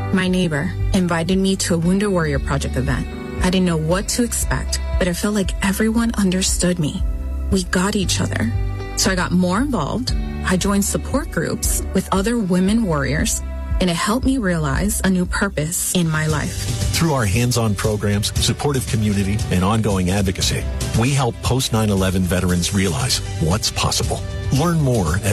My neighbor invited me to a Wounded Warrior Project event. I didn't know what to expect, but I felt like everyone understood me. We got each other. So I got more involved. I joined support groups with other women warriors, and it helped me realize a new purpose in my life. Through our hands-on programs, supportive community, and ongoing advocacy, we help post-9/11 veterans realize what's possible. Learn more at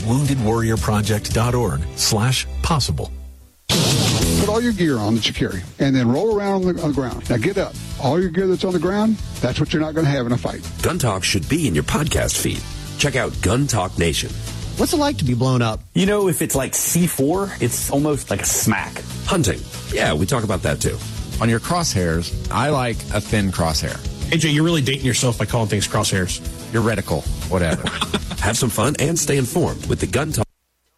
woundedwarriorproject.org/possible. Put all your gear on that you carry, and then roll around on the ground. Now get up. All your gear that's on the ground, that's what you're not going to have in a fight. Gun Talk should be in your podcast feed. Check out Gun Talk Nation. What's it like to be blown up? You know, if it's like C4, it's almost like a smack. Hunting. Yeah, we talk about that too. On your crosshairs, I like a thin crosshair. AJ, you're really dating yourself by calling things crosshairs. Your reticle, whatever. Have some fun and stay informed with the Gun Talk.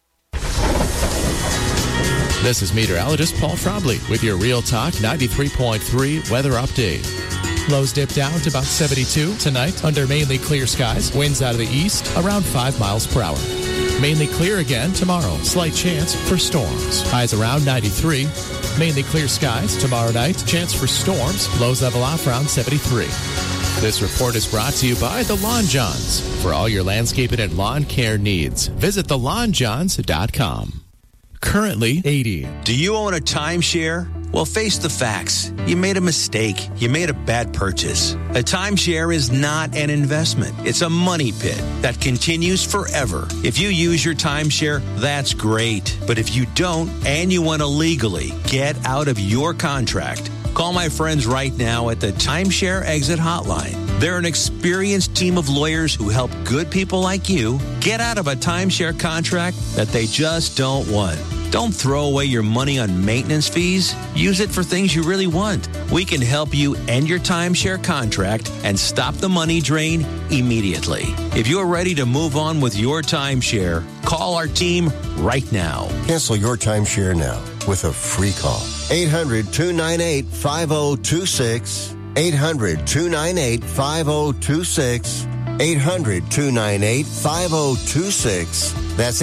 This is meteorologist Paul Frobley with your Real Talk 93.3 weather update. Lows dip down to about 72 tonight under mainly clear skies. Winds out of the east around 5 miles per hour. Mainly clear again tomorrow. Slight chance for storms. Highs around 93. Mainly clear skies tomorrow night. Chance for storms. Lows level off around 73. This report is brought to you by the Lawn Johns. For all your landscaping and lawn care needs, visit thelawnjohns.com. Currently 80. Do you own a timeshare? Well, face the facts. You made a mistake. You made a bad purchase. A timeshare is not an investment. It's a money pit that continues forever. If you use your timeshare, that's great. But if you don't and you want to legally get out of your contract, call my friends right now at the Timeshare Exit Hotline. They're an experienced team of lawyers who help good people like you get out of a timeshare contract that they just don't want. Don't throw away your money on maintenance fees. Use it for things you really want. We can help you end your timeshare contract and stop the money drain immediately. If you're ready to move on with your timeshare, call our team right now. Cancel your timeshare now with a free call. 800-298-5026. 800-298-5026. 800-298-5026. That's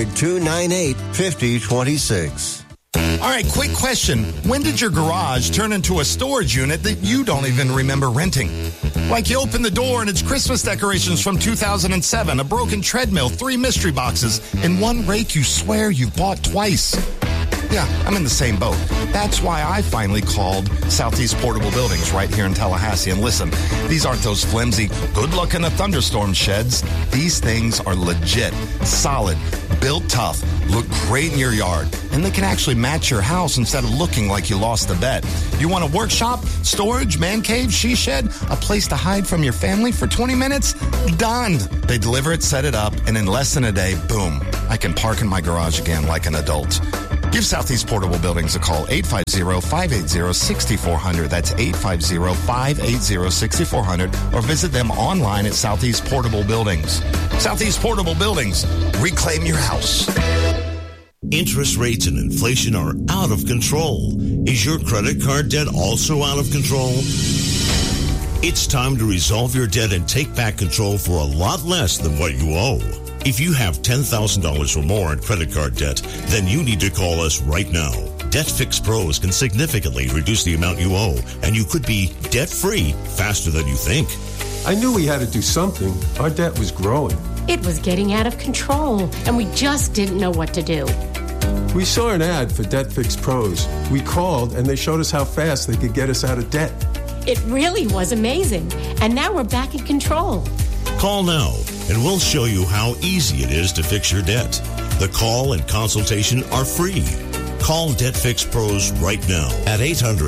800-298-5026. All right, quick question. When did your garage turn into a storage unit that you don't even remember renting? Like you open the door and it's Christmas decorations from 2007, a broken treadmill, 3 mystery boxes, and 1 rake you swear you've bought twice. Yeah, I'm in the same boat. That's why I finally called Southeast Portable Buildings right here in Tallahassee. And listen, these aren't those flimsy, good luck in a thunderstorm sheds. These things are legit, solid, built tough, look great in your yard, and they can actually match your house instead of looking like you lost the bet. You want a workshop, storage, man cave, she shed, a place to hide from your family for 20 minutes? Done. They deliver it, set it up, and in less than a day, boom, I can park in my garage again like an adult. Give Southeast Portable Buildings a call, 850-580-6400. That's 850-580-6400. Or visit them online at Southeast Portable Buildings. Southeast Portable Buildings. Reclaim your house. Interest rates and inflation are out of control. Is your credit card debt also out of control? It's time to resolve your debt and take back control for a lot less than what you owe. If you have $10,000 or more in credit card debt, then you need to call us right now. Debt Fix Pros can significantly reduce the amount you owe, and you could be debt-free faster than you think. I knew we had to do something. Our debt was growing. It was getting out of control, and we just didn't know what to do. We saw an ad for Debt Fix Pros. We called, and they showed us how fast they could get us out of debt. It really was amazing, and now we're back in control. Call now, and we'll show you how easy it is to fix your debt. The call and consultation are free. Call Debt Fix Pros right now at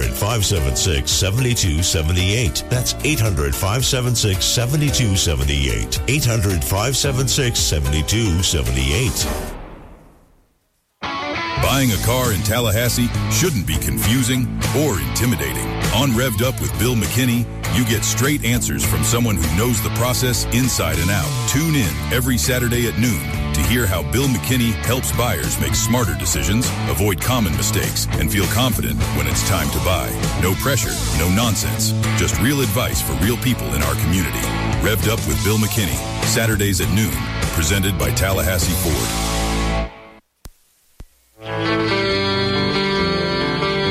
800-576-7278. That's 800-576-7278. 800-576-7278. Buying a car in Tallahassee shouldn't be confusing or intimidating. On Revved Up with Bill McKinney, you get straight answers from someone who knows the process inside and out. Tune in every Saturday at noon to hear how Bill McKinney helps buyers make smarter decisions, avoid common mistakes, and feel confident when it's time to buy. No pressure, no nonsense, just real advice for real people in our community. Revved Up with Bill McKinney, Saturdays at noon, presented by Tallahassee Ford.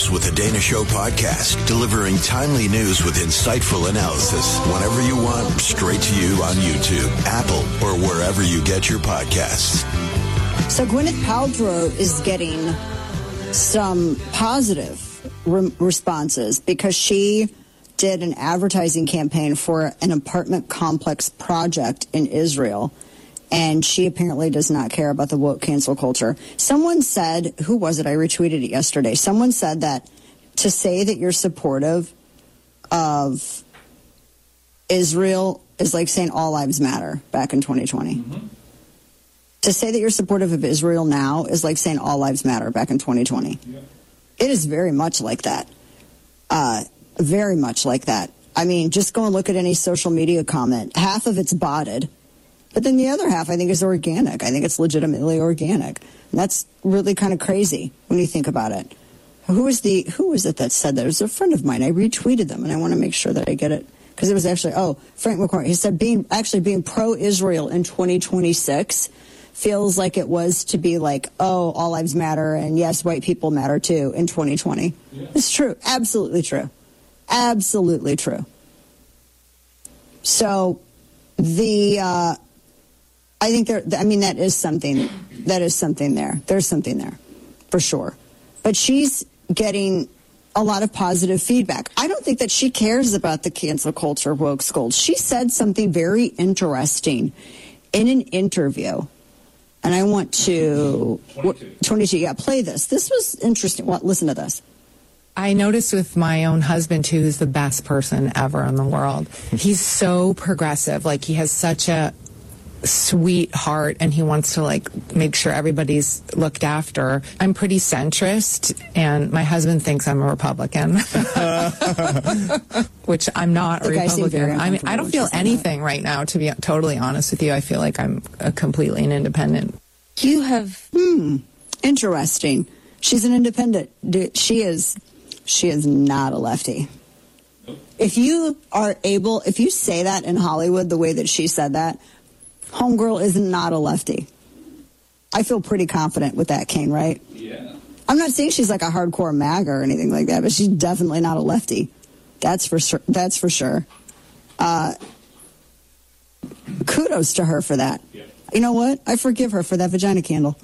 News with the Dana Show podcast, delivering timely news with insightful analysis whenever you want, straight to you on YouTube, Apple, or wherever you get your podcasts. So Gwyneth Paltrow is getting some positive responses because she did an advertising campaign for an apartment complex project in Israel, and she apparently does not care about the woke cancel culture. Someone said, who was it? I retweeted it yesterday. Someone said that to say that you're supportive of Israel is like saying all lives matter back in 2020. Mm-hmm. To say that you're supportive of Israel now is like saying all lives matter back in 2020. Yeah. It is very much like that. Very much like that. I mean, just go and look at any social media comment. Half of it's botted, but then the other half I think is organic. I think it's legitimately organic. And that's really kind of crazy when you think about it. Who was it that said that? It was a friend of mine. I retweeted them, and I want to make sure that I get it. Because it was actually, Frank McCoy. He said being pro-Israel in 2026 feels like it was to be like, all lives matter, and yes, white people matter too in 2020. Yeah. It's true. Absolutely true. Absolutely true. So I think that is something there. There's something there for sure. But she's getting a lot of positive feedback. I don't think that she cares about the cancel culture woke scold. She said something very interesting in an interview. And I want to 22. Yeah, play this. This was interesting. Well, listen to this. I noticed with my own husband, too, who's the best person ever in the world. He's so progressive. Like, he has such a sweet heart, and he wants to, like, make sure everybody's looked after. I'm pretty centrist, and my husband thinks I'm a Republican, which I'm not a Republican. I mean, I don't feel anything right now, to be totally honest with you. I feel like I'm completely an independent. You have, interesting. She's an independent. She is not a lefty. If you say that in Hollywood the way that she said that, homegirl is not a lefty. I feel pretty confident with that, Kane, right? Yeah. I'm not saying she's like a hardcore MAGA or anything like that, but she's definitely not a lefty. That's for sure. That's for sure. Kudos to her for that. Yeah. You know what? I forgive her for that vagina candle.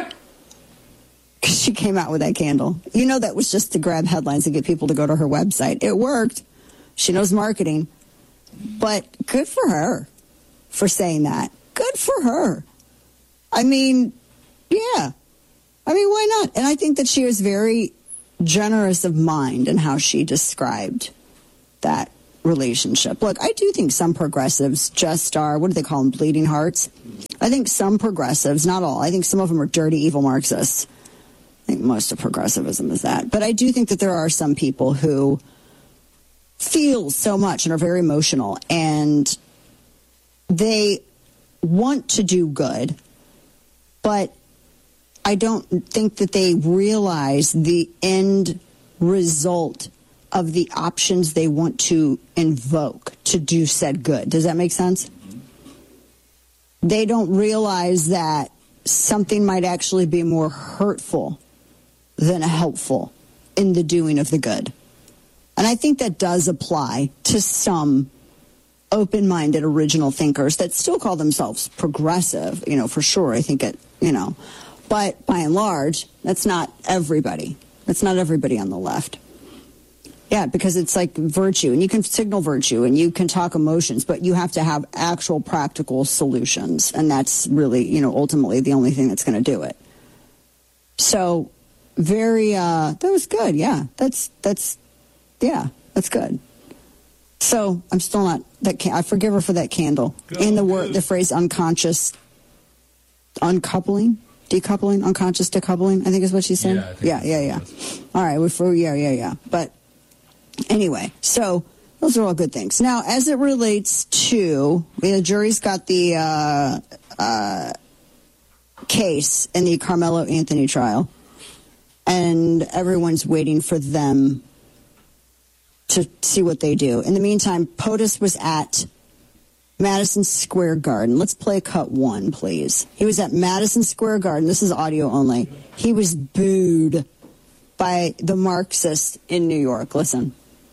She came out with that candle. You know, that was just to grab headlines and get people to go to her website. It worked. She knows marketing. But good for her for saying that. Good for her. I mean, yeah. I mean, why not? And I think that she was very generous of mind in how she described that relationship. Look, I do think some progressives just are, what do they call them, bleeding hearts? I think some progressives, not all, I think some of them are dirty, evil Marxists. I think most of progressivism is that. But I do think that there are some people who feel so much and are very emotional, and they want to do good, but I don't think that they realize the end result of the options they want to invoke to do said good. Does that make sense? They don't realize that something might actually be more hurtful than helpful in the doing of the good. And I think that does apply to some open-minded original thinkers that still call themselves progressive, for sure. I think it, but by and large, that's not everybody. That's not everybody on the left. Yeah, because it's like virtue, and you can signal virtue, and you can talk emotions, but you have to have actual practical solutions, and that's really, ultimately the only thing that's going to do it. So, that was good. Yeah, that's good. So I'm still not I forgive her for that candle. In the phrase unconscious uncoupling, decoupling, unconscious decoupling, I think is what she said. Yeah. All right, But anyway, so those are all good things. Now, as it relates to the jury's got the case in the Carmelo Anthony trial, and everyone's waiting for them to see what they do. In the meantime, POTUS was at Madison Square Garden. Let's play cut one, please. He was at Madison Square Garden. This is audio only. He was booed by the Marxists in New York. Listen.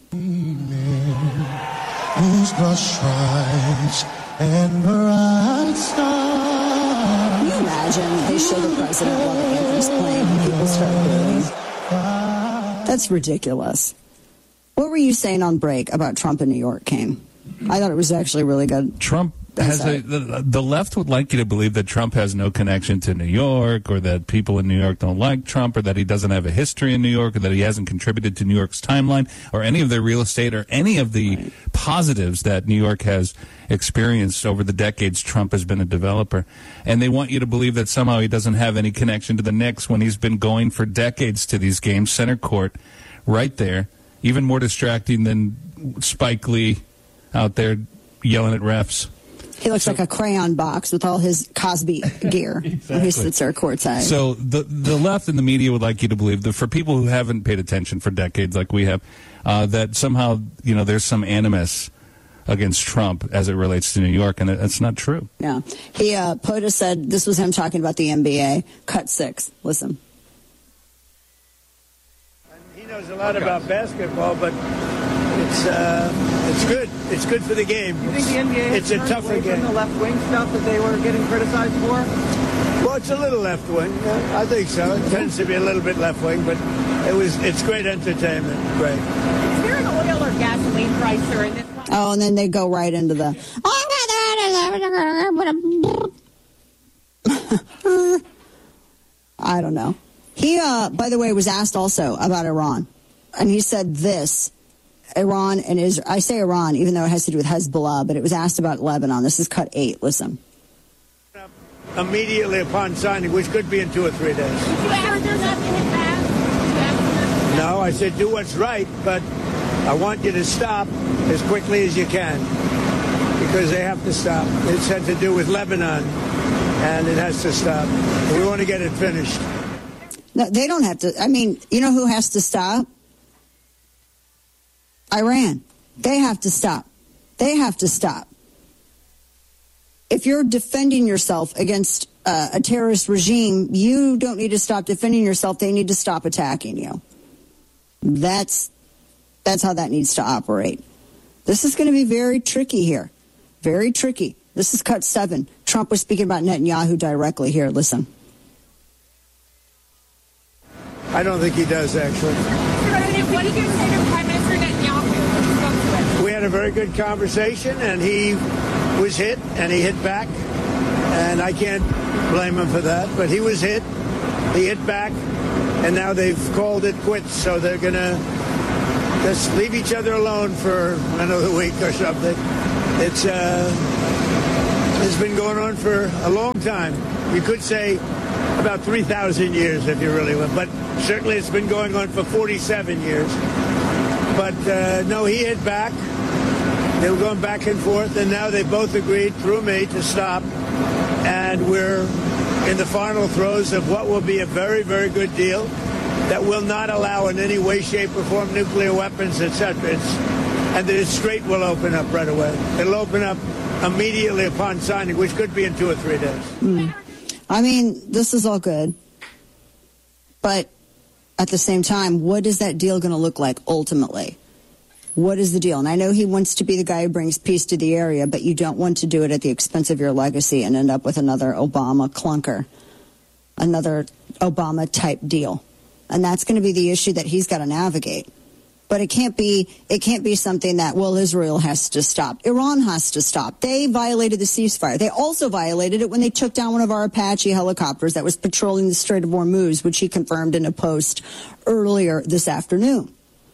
Whose broad stripes and bright stars. Can you imagine they show the president while the anthem's playing and people start booing? That's ridiculous. What were you saying on break about Trump in New York, Kane? I thought it was actually really good. Trump has the left would like you to believe that Trump has no connection to New York, or that people in New York don't like Trump, or that he doesn't have a history in New York, or that he hasn't contributed to New York's timeline, or any of the real estate, or any of the positives that New York has experienced over the decades Trump has been a developer. And they want you to believe that somehow he doesn't have any connection to the Knicks when he's been going for decades to these games, center court, right there. Even more distracting than Spike Lee out there yelling at refs. He looks like a crayon box with all his Cosby gear when he sits there courtside. So the left and the media would like you to believe that for people who haven't paid attention for decades like we have, that somehow, there's some animus against Trump as it relates to New York, and it's not true. Yeah. POTUS said, this was him talking about the NBA, cut 6. Listen. He knows a lot about basketball, but it's good. It's good for the game. You think the NBA it's a tougher game. The left wing stuff that they were getting criticized for? Well, it's a little left wing. I think so. It tends to be a little bit left wing, but it's great entertainment. Great. Is there an oil or gasoline price or in this one? Oh, and then they go right into the. I don't know. He, by the way, was asked also about Iran, and he said this. Iran and Israel. I say Iran, even though it has to do with Hezbollah, but it was asked about Lebanon. This is cut 8. Listen. Immediately upon signing, which could be in 2 or 3 days. Did you ever do nothing in that? No, I said do what's right, but I want you to stop as quickly as you can, because they have to stop. It's had to do with Lebanon, and it has to stop. We want to get it finished. No, they don't have to. I mean, you know who has to stop? Iran. They have to stop. They have to stop. If you're defending yourself against a terrorist regime, you don't need to stop defending yourself. They need to stop attacking you. That's how that needs to operate. This is going to be very tricky here. Very tricky. This is cut 7. Trump was speaking about Netanyahu directly here. Listen. I don't think he does, actually. What did you say to Prime Minister Netanyahu? We had a very good conversation, and he was hit, and he hit back. And I can't blame him for that, but he was hit. He hit back, and now they've called it quits, so they're going to just leave each other alone for another week or something. It's been going on for a long time. You could say about 3,000 years if you really want, but certainly it's been going on for 47 years. But no, he hit back. They were going back and forth, and now they both agreed through me to stop. And we're in the final throes of what will be a very, very good deal that will not allow in any way, shape, or form nuclear weapons, etc. And the Strait will open up right away. It'll open up immediately upon signing, which could be in 2 or 3 days. I mean, this is all good. But at the same time, what is that deal going to look like ultimately? What is the deal? And I know he wants to be the guy who brings peace to the area, but you don't want to do it at the expense of your legacy and end up with another Obama clunker, another Obama-type deal. And that's going to be the issue that he's got to navigate. But it can't be something that, well, Israel has to stop. Iran has to stop. They violated the ceasefire. They also violated it when they took down one of our Apache helicopters that was patrolling the Strait of Hormuz, which he confirmed in a post earlier this afternoon.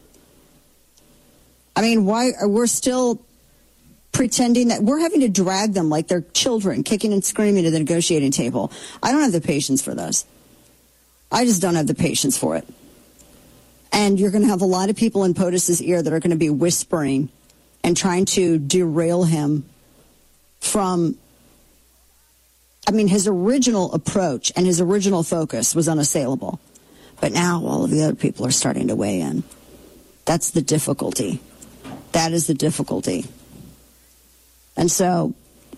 I mean, why we're still pretending that we're having to drag them like they're children, kicking and screaming to the negotiating table. I don't have the patience for this. I just don't have the patience for it. And you're going to have a lot of people in POTUS's ear that are going to be whispering and trying to derail him from, I mean, his original approach and his original focus was unassailable. But now all of the other people are starting to weigh in. That's the difficulty. That is the difficulty. And so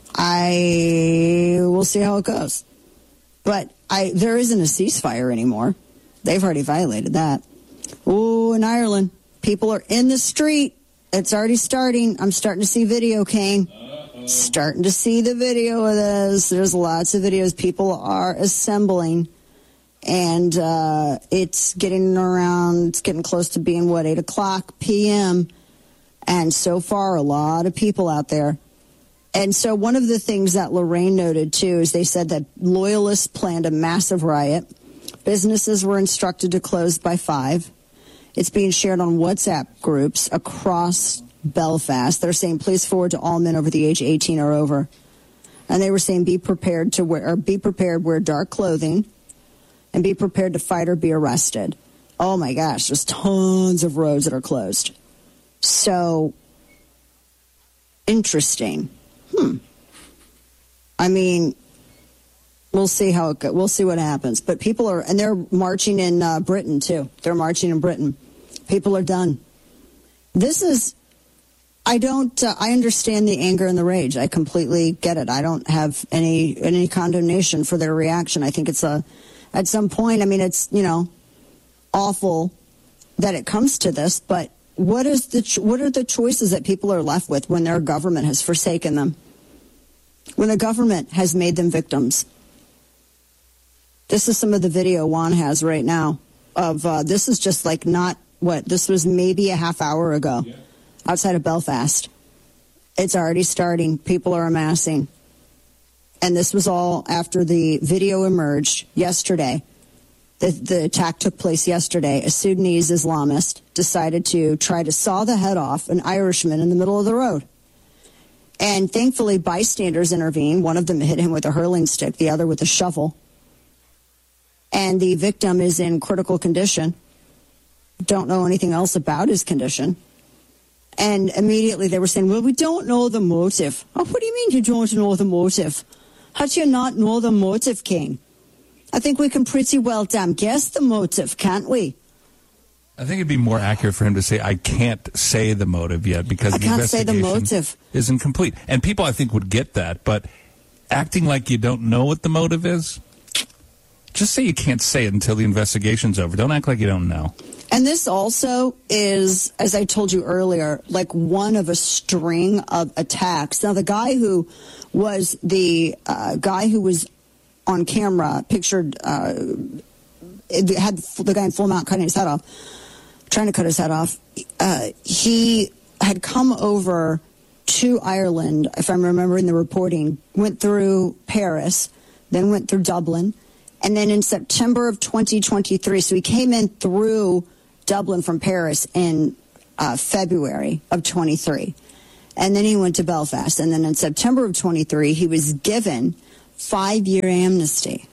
I will see how it goes. But there isn't a ceasefire anymore. They've already violated that. Ooh, in Ireland, people are in the street. It's already starting. I'm starting to see video, Kane. Starting to see the video of this. There's lots of videos. People are assembling. And it's getting close to being, 8 o'clock p.m. And so far, a lot of people out there. And so one of the things that Lorraine noted, too, is they said that loyalists planned a massive riot. Businesses were instructed to close by 5. It's being shared on WhatsApp groups across Belfast. They're saying, please forward to all men over the age of 18 or over. And they were saying, be prepared, wear dark clothing, and be prepared to fight or be arrested. Oh, my gosh, there's tons of roads that are closed. So, interesting. I mean, we'll see how it goes. We'll see what happens. But people are, and they're marching in Britain, too. They're marching in Britain. People are done. This is, I understand the anger and the rage. I completely get it. I don't have any condemnation for their reaction. I think it's at some point, I mean, it's, awful that it comes to this, but what are the choices that people are left with when their government has forsaken them? When the government has made them victims? This is some of the video Juan has right now of, this is just like this was maybe a half hour ago outside of Belfast. It's already starting. People are amassing. And this was all after the video emerged yesterday. The attack took place yesterday. A Sudanese Islamist decided to try to saw the head off an Irishman in the middle of the road. And thankfully, bystanders intervened. One of them hit him with a hurling stick, the other with a shovel. And the victim is in critical condition. Don't know anything else about his condition. And immediately they were saying, well, we don't know the motive. Oh, what do you mean you don't know the motive? How do you not know the motive, King? I think we can pretty well guess the motive, can't we? I think it'd be more accurate for him to say, I can't say the motive yet because the investigation isn't complete. And people, I think, would get that. But acting like you don't know what the motive is, just say you can't say it until the investigation's over. Don't act like you don't know. And this also is, as I told you earlier, like one of a string of attacks. Now, the guy who was on camera, pictured, had the guy in full mount trying to cut his head off. He had come over to Ireland, if I'm remembering the reporting, went through Paris, then went through Dublin, and then in September of 2023, so he came in through Dublin from Paris in February of 23. And then he went to Belfast. And then in September of 23, he was given 5-year amnesty.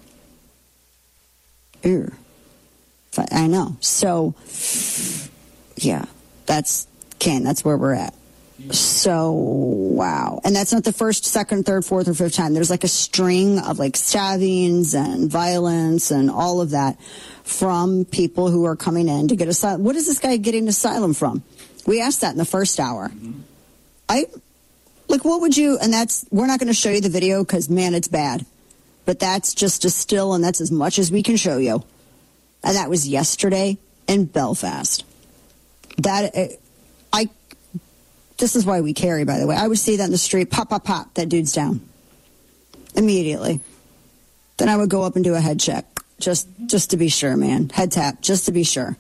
Ew. I know. So, yeah, that's where we're at. So, wow. And that's not the first, second, third, fourth, or fifth time. There's like a string of like stabbings and violence and all of that from people who are coming in to get asylum. What is this guy getting asylum from? We asked that in the first hour. What would you, and we're not going to show you the video because, man, it's bad. But that's just a still, and that's as much as we can show you. And that was yesterday in Belfast. This is why we carry, by the way. I would see that in the street, pop, pop, pop, that dude's down. Immediately. Then I would go up and do a head check, just to be sure, man. Head tap, just to be sure.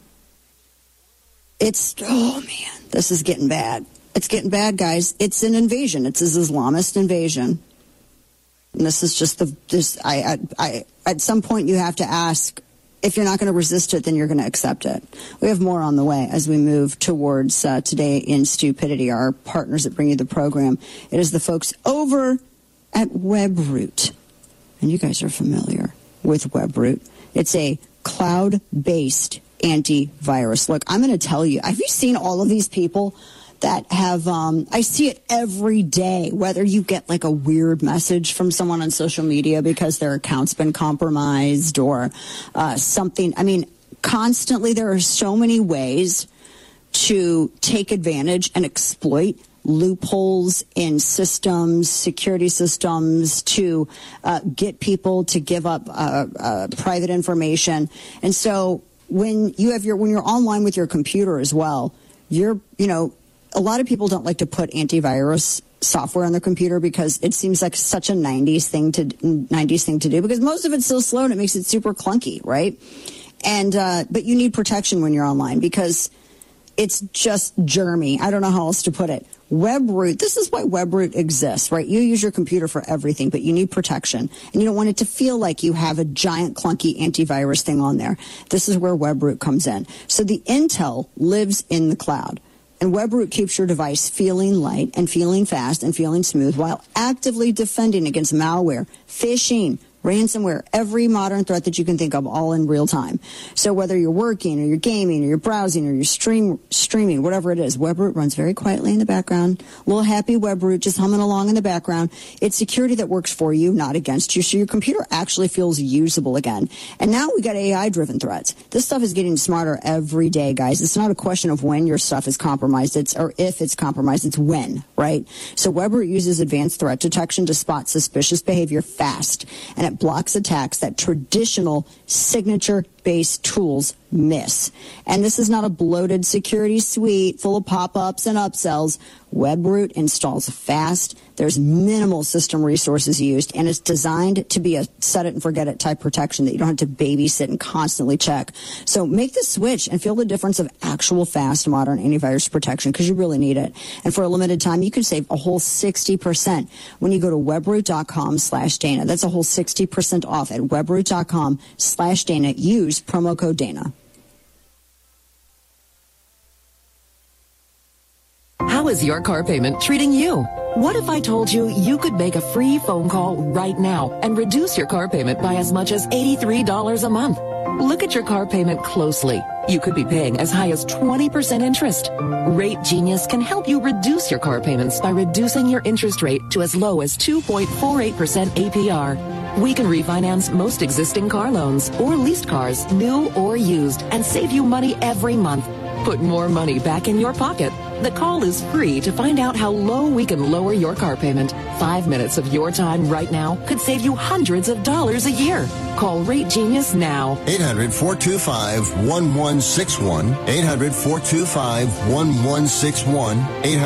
Oh, man, this is getting bad. It's getting bad, guys. It's an invasion. It's an Islamist invasion. And this is just at some point you have to ask, if you're not going to resist it, then you're going to accept it. We have more on the way as we move towards Today in Stupidity, our partners that bring you the program. It is the folks over at WebRoot. And you guys are familiar with WebRoot. It's a cloud-based antivirus. Look, I'm going to tell you, have you seen all of these people that have, I see it every day, whether you get like a weird message from someone on social media because their account's been compromised or something. I mean, constantly there are so many ways to take advantage and exploit loopholes in systems, security systems, to get people to give up private information. And so when you're online with your computer as well, a lot of people don't like to put antivirus software on their computer because it seems like such a 90s thing to do, because most of it's so slow and it makes it super clunky, right? And but you need protection when you're online because it's just germy. I don't know how else to put it. WebRoot, this is why WebRoot exists, right? You use your computer for everything, but you need protection. And you don't want it to feel like you have a giant clunky antivirus thing on there. This is where WebRoot comes in. So the intel lives in the cloud. And WebRoot keeps your device feeling light and feeling fast and feeling smooth while actively defending against malware, phishing, ransomware, every modern threat that you can think of, all in real time. So whether you're working or you're gaming or you're browsing or you're streaming, whatever it is, WebRoot runs very quietly in the background. Little happy WebRoot just humming along in the background. It's security that works for you, not against you. So your computer actually feels usable again. And now we got AI-driven threats. This stuff is getting smarter every day, guys. It's not a question of when your stuff is compromised. Or if it's compromised, it's when, right? So WebRoot uses advanced threat detection to spot suspicious behavior fast. And it blocks attacks that traditional signature-based tools miss. And this is not a bloated security suite full of pop-ups and upsells. WebRoot installs fast. There's minimal system resources used, and it's designed to be a set-it-and-forget-it type protection that you don't have to babysit and constantly check. So make the switch and feel the difference of actual fast, modern antivirus protection, because you really need it. And for a limited time, you can save a whole 60% when you go to webroot.com/Dana. That's a whole 60% off at webroot.com/Dana. Use promo code Dana. How is your car payment treating you? What if I told you you could make a free phone call right now and reduce your car payment by as much as $83 a month? Look at your car payment closely. You could be paying as high as 20% interest. Rate Genius can help you reduce your car payments by reducing your interest rate to as low as 2.48% APR. We can refinance most existing car loans or leased cars, new or used, and save you money every month. Put more money back in your pocket. The call is free to find out how low we can lower your car payment. 5 minutes of your time right now could save you hundreds of dollars a year. Call Rate Genius now. 800-425-1161. 800-425-1161.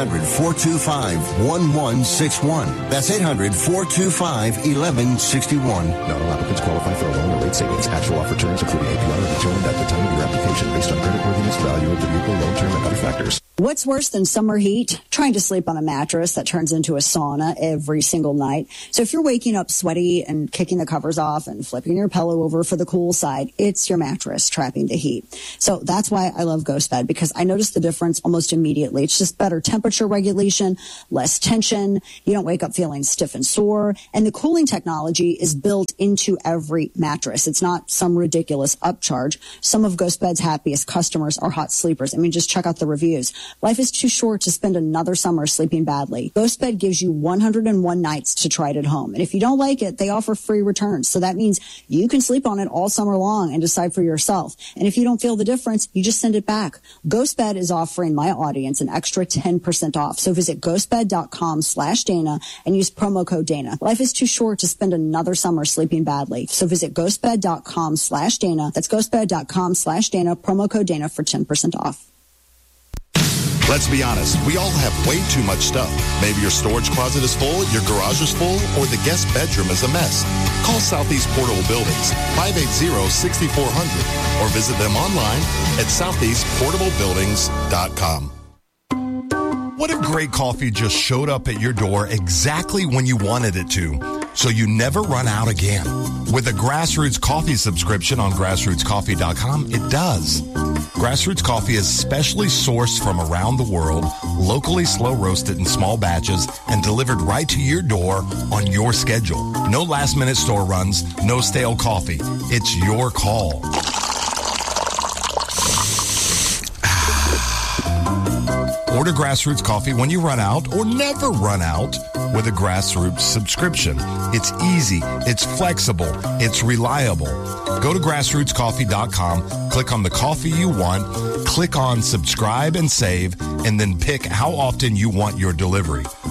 800-425-1161. That's 800-425-1161. Not all applicants qualify for a loan or rate savings. Actual offer terms, including APR, are determined at the time of your application based on creditworthiness, value of the vehicle, loan term, and other factors. What's worse than summer heat? Trying to sleep on a mattress that turns into a sauna every single night. So if you're waking up sweaty and kicking the covers off and flipping your pillow over for the cool side, it's your mattress trapping the heat. So that's why I love GhostBed, because I notice the difference almost immediately. It's just better temperature regulation, less tension. You don't wake up feeling stiff and sore. And the cooling technology is built into every mattress. It's not some ridiculous upcharge. Some of GhostBed's happiest customers are hot sleepers. I mean, just check out the reviews. Life is too short to spend another summer sleeping badly. GhostBed gives you 101 nights to try it at home. And if you don't like it, they offer free returns. So that means you can sleep on it all summer long and decide for yourself. And if you don't feel the difference, you just send it back. GhostBed is offering my audience an extra 10% off. So visit ghostbed.com/Dana and use promo code Dana. Life is too short to spend another summer sleeping badly. So visit ghostbed.com/Dana. That's ghostbed.com/Dana, promo code Dana for 10% off. Let's be honest, we all have way too much stuff. Maybe your storage closet is full, your garage is full, or the guest bedroom is a mess. Call Southeast Portable Buildings, 580-6400, or visit them online at southeastportablebuildings.com. What if great coffee just showed up at your door exactly when you wanted it to, so you never run out again? With a Grassroots Coffee subscription on grassrootscoffee.com, it does. Grassroots Coffee is specially sourced from around the world, locally slow roasted in small batches, and delivered right to your door on your schedule. No last-minute store runs, no stale coffee. It's your call. Order Grassroots Coffee when you run out or never run out with a Grassroots subscription. It's easy, it's flexible, it's reliable. Go to grassrootscoffee.com, click on the coffee you want, click on subscribe and save, and then pick how often you want your delivery.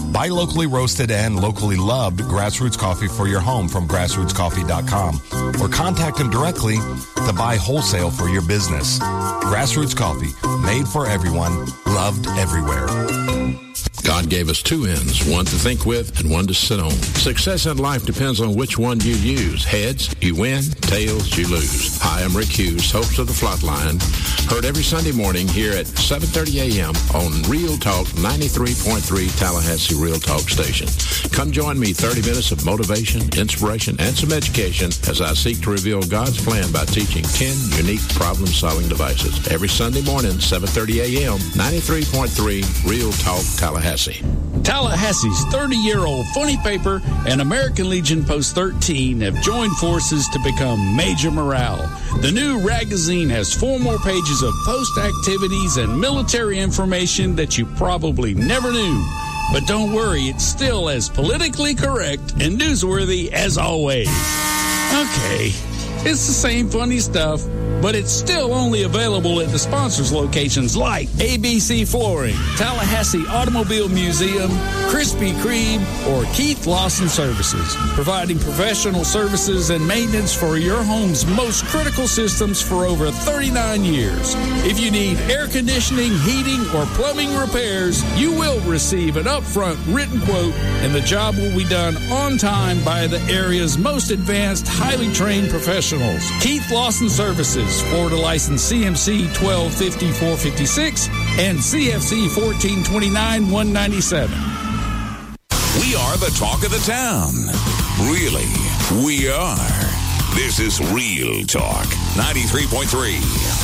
Buy locally roasted and locally loved Grassroots coffee for your home from grassrootscoffee.com or contact them directly to buy wholesale for your business. Grassroots Coffee, made for everyone, loved everywhere. God gave us two ends, one to think with and one to sit on. Success in life depends on which one you use. Heads, you win. Tails, you lose. Hi, I'm Rick Hughes, host of The Flatline. Heard every Sunday morning here at 7:30 a.m. on Real Talk 93.3 Tallahassee Real Talk Station. Come join me 30 minutes of motivation, inspiration, and some education as I seek to reveal God's plan by teaching 10 unique problem-solving devices. Every Sunday morning, 7:30 a.m., 93.3 Real Talk Tallahassee. Tallahassee's 30-year-old funny paper and American Legion Post 13 have joined forces to become Major Morale. The new magazine has 4 more pages of post activities and military information that you probably never knew. But don't worry, it's still as politically correct and newsworthy as always. Okay, it's the same funny stuff, but it's still only available at the sponsors' locations like ABC Flooring, Tallahassee Automobile Museum, Krispy Kreme, or Keith Lawson Services, providing professional services and maintenance for your home's most critical systems for over 39 years. If you need air conditioning, heating, or plumbing repairs, you will receive an upfront written quote, and the job will be done on time by the area's most advanced, highly trained professionals. Keith Lawson Services, Florida license CMC 1250-456 and CFC 1429-197. We are the talk of the town. Really, we are. This is Real Talk 93.3